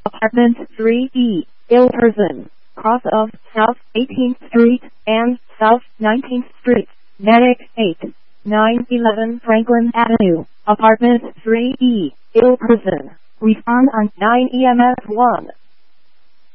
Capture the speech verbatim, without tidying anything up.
Apartment three E, Ilterson, cross of South eighteenth Street and South nineteenth Street, Manic eight, nine eleven Franklin Avenue, Apartment three E, Ilterson. Respond on nine E M S one.